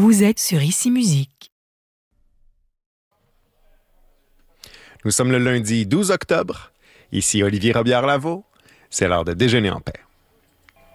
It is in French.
Vous êtes sur Ici Musique. Nous sommes le lundi 12 octobre. Ici Olivier Robillard-Lavaux. C'est l'heure de déjeuner en paix.